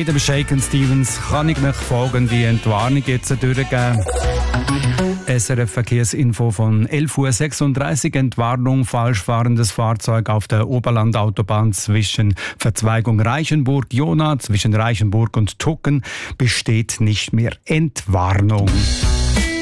mit dem Shaken Stevens kann ich mich folgende Entwarnung jetzt durchgeben. SRF Verkehrsinfo von 11:36 Uhr. Entwarnung: falsch fahrendes Fahrzeug auf der Oberlandautobahn zwischen Verzweigung Reichenburg-Jona, zwischen Reichenburg und Tucken besteht nicht mehr Entwarnung.